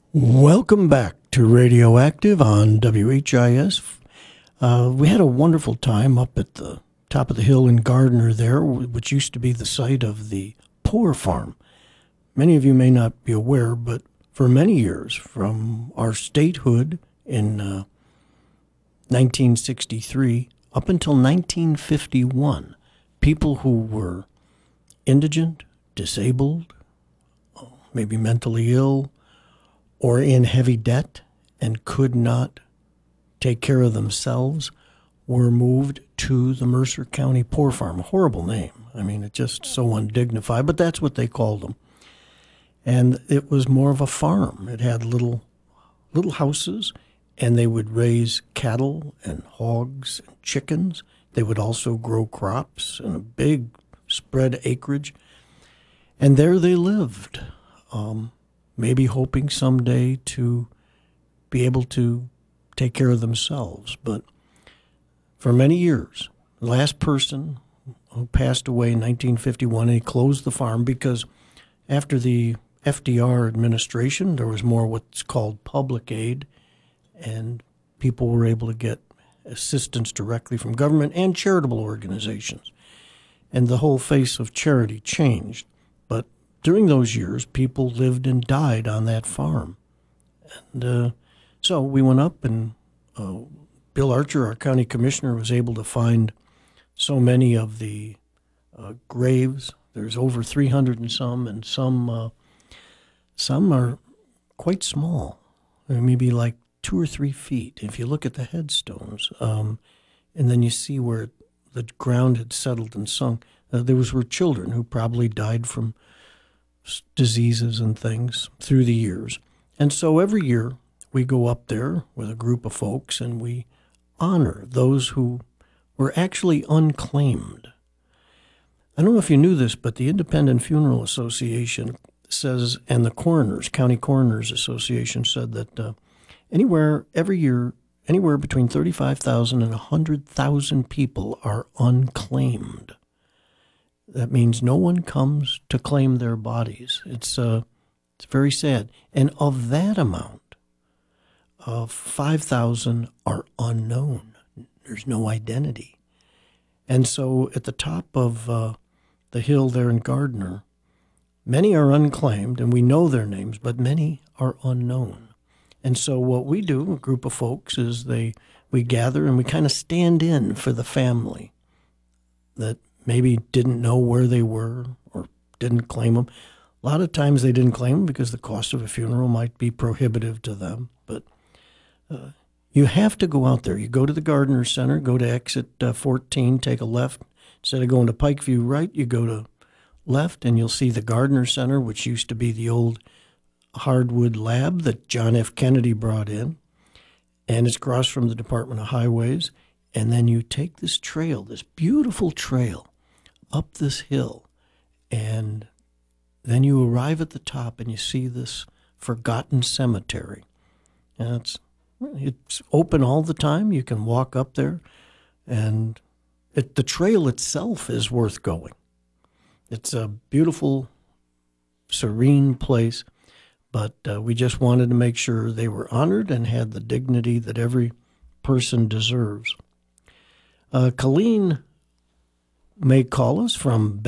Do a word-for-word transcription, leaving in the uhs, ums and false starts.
Welcome back to Radioactive on W H I S. Uh, we had a wonderful time up at the top of the hill in Gardner there, which used to be the site of the Poor Farm. Many of you may not be aware, but for many years, from our statehood in uh, nineteen sixty-three up until nineteen fifty-one, people who were indigent, disabled, maybe mentally ill, or in heavy debt and could not take care of themselves were moved to the Mercer County Poor Farm. A horrible name. I mean, it's just so undignified, but that's what they called them. And it was more of a farm. It had little little houses, and they would raise cattle and hogs and chickens. They would also grow crops in a big spread acreage. And there they lived, um, maybe hoping someday to be able to take care of themselves. But for many years, the last person who passed away in nineteen fifty-one, and he closed the farm because after the F D R administration, there was more what's called public aid, and people were able to get assistance directly from government and charitable organizations. And the whole face of charity changed. But during those years, people lived and died on that farm. And uh, so we went up, and uh, Bill Archer, our county commissioner, was able to find so many of the uh, graves. There's over three hundred and some, and some uh, some are quite small. They're maybe like two or three feet. If you look at the headstones, um, and then you see where the ground had settled and sunk, uh, there was were children who probably died from diseases and things through the years. And so every year we go up there with a group of folks and we honor those who were actually unclaimed. I don't know if you knew this, but the Independent Funeral Association says, and the Coroners, County Coroners Association said that uh, anywhere, every year, anywhere between thirty-five thousand and one hundred thousand people are unclaimed. That means no one comes to claim their bodies. It's uh, it's very sad. And of that amount, uh, five thousand are unknown. There's no identity. And so at the top of uh, the hill there in Gardner, many are unclaimed, and we know their names, but many are unknown. And so what we do, a group of folks, is they we gather and we kind of stand in for the family that maybe didn't know where they were or didn't claim them. A lot of times they didn't claim them because the cost of a funeral might be prohibitive to them. But uh, you have to go out there. You go to the Gardner Center, go to exit uh, fourteen, take a left. Instead of going to Pikeview right, you go to left, and you'll see the Gardner Center, which used to be the old hardwood lab that John F. Kennedy brought in. And it's across from the Department of Highways. And then you take this trail, this beautiful trail, up this hill, and then you arrive at the top and you see this forgotten cemetery. And it's it's open all the time. You can walk up there, and it, the trail itself is worth going. It's a beautiful, serene place, but uh, we just wanted to make sure they were honored and had the dignity that every person deserves. Uh, Colleen may call us from